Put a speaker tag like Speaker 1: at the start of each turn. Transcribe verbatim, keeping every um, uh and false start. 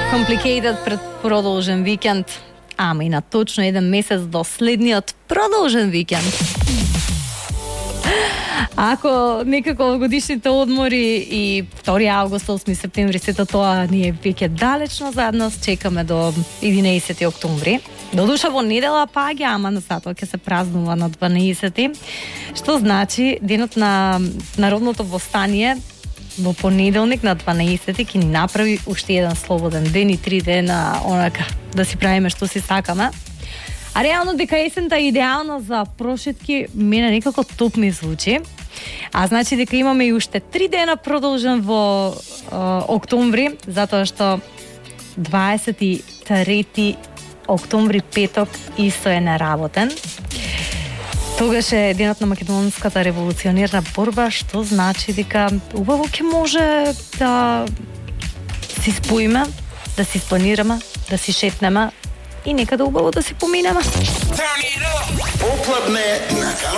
Speaker 1: Complicated пред продолжен викенд. Ама и на точно еден месец до следниот продолжен викенд. Ако некако годишните одмори и втори август, осми септември, сето тоа ни е веќе далечно зад нас, чекаме до единаесети октомври. До душа во недела паѓа, ама на затоа ќе се празнува на дванаесети, што значи денот на народното востание во понеделник на дванаесети ќе ни направи уште еден слободен ден и три дена онака да си правиме што си сакаме. А реално дека есента е идеална за прошетки, мене некако топ ми звучи. А значи дека имаме и уште три дена продолжен во е, октомври, затоа што дваесет и трети октомври, петок, исто е неработен. Тогаш е денот на македонската револуционерна борба, што значи дека убаво ќе може да си споиме, да си спланираме, да си шетнеме и некаде убаво да си поминеме.